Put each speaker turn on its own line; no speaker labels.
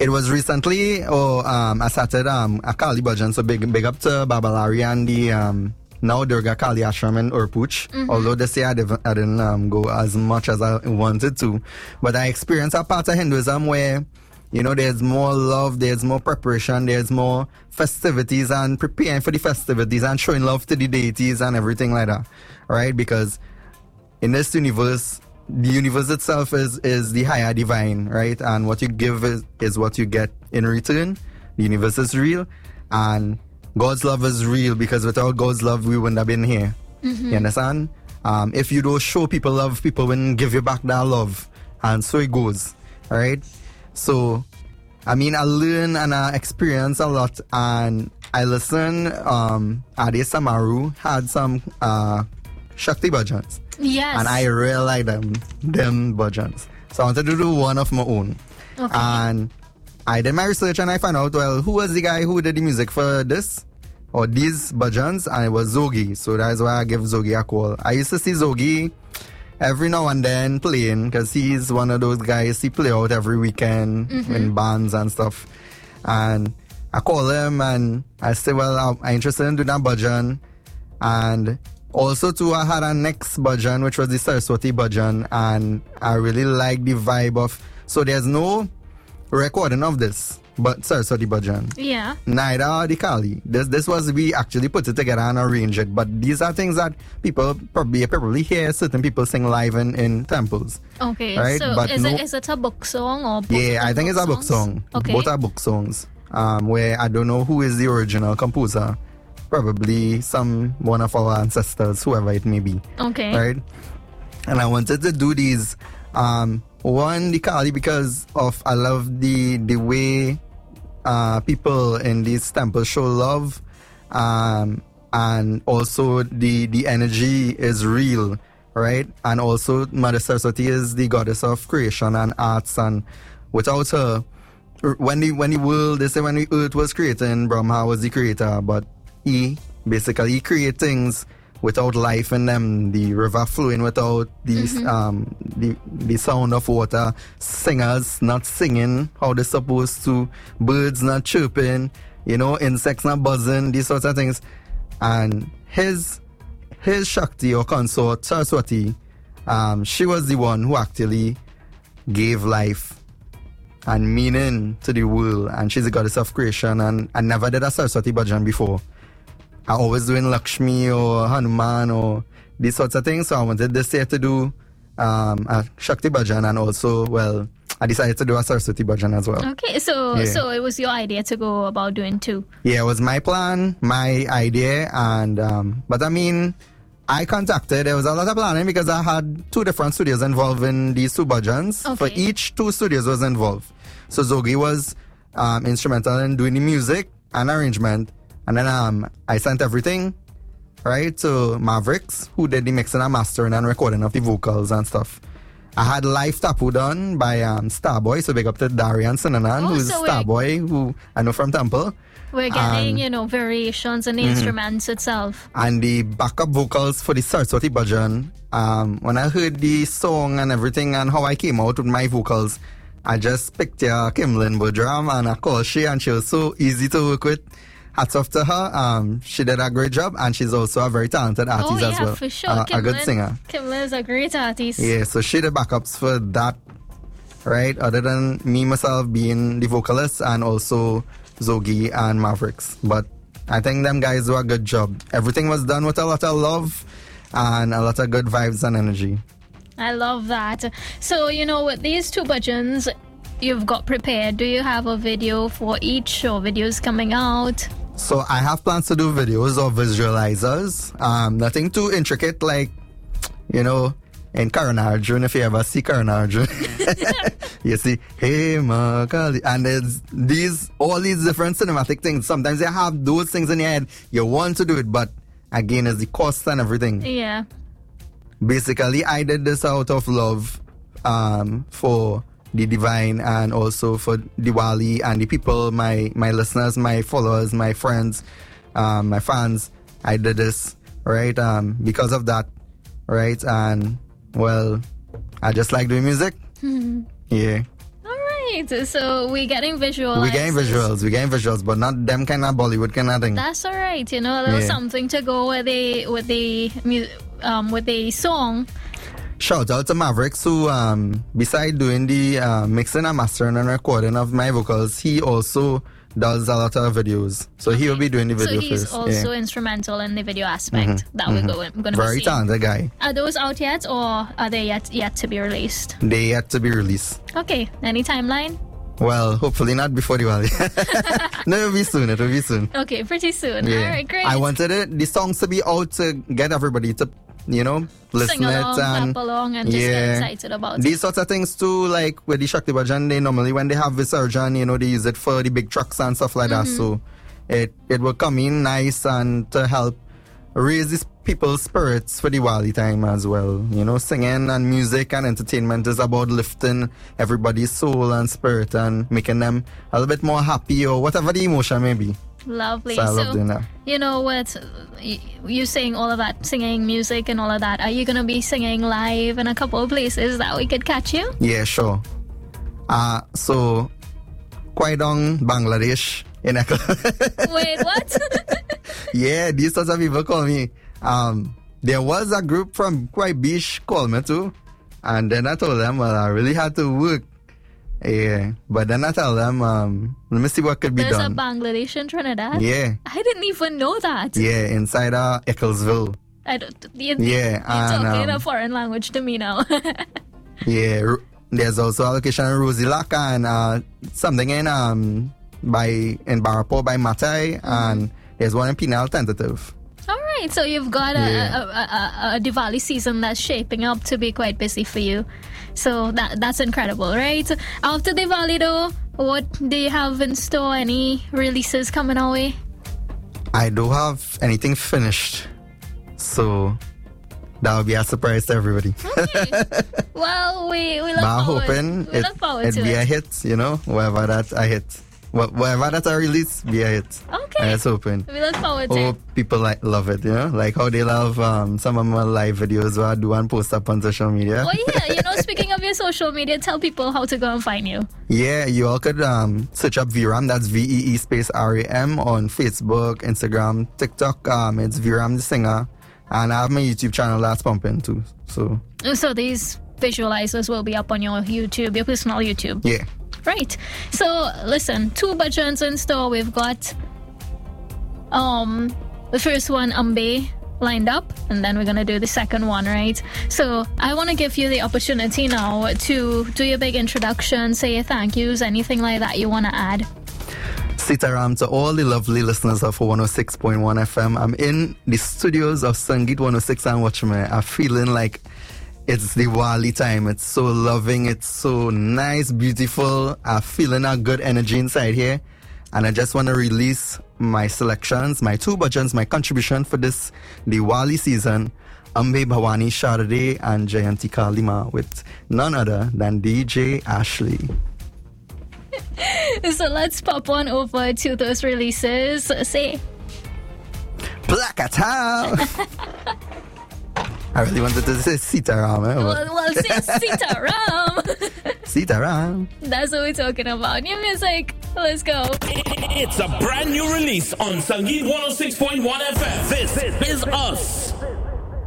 It was recently, I started a Kali bhajan, so big up to Babalari and the now Durga Kali Ashram in Urpuch. Although this year I didn't go as much as I wanted to. But I experienced a part of Hinduism where, there's more love, there's more preparation, there's more festivities and preparing for the festivities and showing love to the deities and everything like that. Right? Because in this universe, the universe itself is the higher divine, right? And what you give is what you get in return. The universe is real, and God's love is real, because without God's love, we wouldn't have been here. You understand? If you don't show people love, people wouldn't give you back that love. And so it goes, right? So, I learn and I experience a lot, and I listen. Ade Samaru had some Shakti bhajans.
Yes.
And I really like them bhajans. So I wanted to do one of my own.
Okay.
And I did my research and I found out, who was the guy who did the music for this or these bhajans, and it was Zogi. So that's why I give Zogi a call. I used to see Zogi every now and then playing, because he's one of those guys, he play out every weekend in bands and stuff. And I call him and I say, I'm interested in doing that bhajan. And also too, I had a next bhajan, which was the Saraswati bhajan, and I really like the vibe of, so there's no recording of this, but Saraswati bhajan.
Yeah.
Neither the Kali. This was, we actually put it together and arranged it, but these are things that people probably hear certain people sing live in temples.
Okay,
right?
So
but
is it a book song or both?
Yeah, I think it's a book song.
Okay.
Both are book songs. Where I don't know who is the original composer. Probably one of our ancestors, whoever it may be.
Okay.
Right? And I wanted to do these, one, the Kali, because of, I love the way people in these temples show love, and also the energy is real, right? And also Mother Saraswati is the goddess of creation and arts, and without her, when the world, they say when the earth was created, Brahma was the creator, but he basically create things without life in them. The river flowing without the sound of water, singers not singing how they're supposed to, birds not chirping, insects not buzzing, these sorts of things. And his Shakti or consort, Saraswati, she was the one who actually gave life and meaning to the world, and she's the goddess of creation. And I never did a Saraswati bhajan before. I always doing Lakshmi or Hanuman or these sorts of things. So I wanted this year to do a Shakti bhajan, and also, I decided to do a Saraswati bhajan as well.
Okay, so it was your idea to go about doing two.
Yeah, it was my plan, my idea, and but I contacted. There was a lot of planning because I had 2 different studios involved in these 2 bhajans.
Okay.
For each, 2 studios was involved. So Zogi was instrumental in doing the music and arrangement. And then I sent everything, right, to Mavericks, who did the mixing and mastering and recording of the vocals and stuff. I had live tapu done by Starboy, so big up to Darian Sinanan, who's Starboy, who I know from Temple.
We're getting, variations in the instruments itself.
And the backup vocals for the Saraswati bhajan, when I heard the song and everything and how I came out with my vocals, I just picked Kimlin Budram and I called she, and she was so easy to work with. Hats off to her. She did a great job, and she's also a very talented artist as well.
For sure.
A good singer.
Kimlin is a great artist.
Yeah, so she did backups for that, right? Other than me, myself, being the vocalist, and also Zogi and Mavericks. But I think them guys do a good job. Everything was done with a lot of love and a lot of good vibes and energy.
I love that. So, with these 2 bhajans you've got prepared, do you have a video for each, or videos coming out?
So I have plans to do videos or visualizers. Nothing too intricate, like, in Karan Arjun, if you ever see Karan Arjun. You see, hey Makali. And there's all these different cinematic things. Sometimes you have those things in your head. You want to do it, but again, it's the cost and everything.
Yeah.
Basically, I did this out of love for the divine, and also for Diwali and the people, my listeners, my followers, my friends, my fans. I did this, right, because of that, right? And I just like doing music. Yeah.
All right. right. So we're getting visuals.
We're getting visuals, but not them kind of Bollywood kind of thing.
That's all right. You know, a little something to go with the song.
Shout out to Mavericks who, beside doing the mixing and mastering and recording of my vocals, he also does a lot of videos. So he will be doing the video first.
So he's also instrumental in the video aspect that we're going to be
Very
seeing.
talented guy.
Are those out yet, or are they yet to be released?
They yet to be released.
Okay. Any timeline?
Well, hopefully not before Diwali. No, it'll be soon.
Okay, pretty soon.
Yeah.
All right, great.
I wanted the songs to be out to get everybody to, listen
Sing along,
it and
clap along, and just get excited about
these
it.
sorts of things too. Like with the Shakti Bhajan, they normally when they have Visarjan, they use it for the big trucks and stuff like that. So it will come in nice and to help raise these people's spirits for Diwali time as well. Singing and music and entertainment is about lifting everybody's soul and spirit and making them a little bit more happy or whatever the emotion may be.
Lovely.
So I love doing that.
You know what? You saying all of that, singing, music, and all of that. Are you going to be singing live in a couple of places that we could catch you?
Yeah, sure. So, Kwaidong, Bangladesh.
Wait, what?
Yeah, these sorts of people call me. There was a group from Kwai Beach called me too. And then I told them, well, I really had to work. Yeah, but then I tell them, let me see what could be
There's
done.
a Bangladesh in Trinidad?
Yeah.
I didn't even know that.
Yeah, inside Ecclesville.
You're
and
talking a foreign language to me now.
yeah, there's also a location in Rosilaka and something in Barapur by Matai, and there's one in Penal Tentative.
All right, so you've got a Diwali season that's shaping up to be quite busy for you. So that's incredible, right? After Diwali though, what do you have in store? Any releases coming our way?
I don't have anything finished, so that will be a surprise to everybody.
Okay. Well, we look
but I'm
forward.
hoping
We look forward to
be
it.
a hit, whatever that I hit. Whatever that I release, be a hit.
Okay.
I was hoping.
We look forward to
Hope
it.
people love it, like how they love some of my live videos where I do and post up on social media.
Oh yeah, speaking of your social media, tell people how to go and find you.
Yeah, you all could search up VRAM, that's VEE space RAM on Facebook, Instagram, TikTok. It's VRAM the Singer. And I have my YouTube channel that's pumping too. So
these visualizers will be up on your YouTube, your personal YouTube.
yeah.
Right. So listen, 2 bhajans in store. We've got the first one, Ambe, lined up, and then we're gonna do the second one, right? So I want to give you the opportunity now to do your big introduction, say your thank yous, anything like that you want to add.
Sitaram to all the lovely listeners of 106.1 FM. I'm in the studios of Sangeet 106 and Watchme. I'm feeling like it's Diwali time. It's so loving. It's so nice, beautiful. I'm feeling a good energy inside here. And I just want to release my selections, my 2 bhajans, my contribution for this Diwali season. Ambe Bhavani Sharade and Jayanti Kalima with none other than DJ Ashley.
So let's pop on over to those releases. Say
Black Attack! I really wanted to say Sitaram.
well, say Sitaram.
Sitaram.
That's what we're talking about. New music. Let's go.
It's a brand new release on Sangeet 106.1 FM. This is us.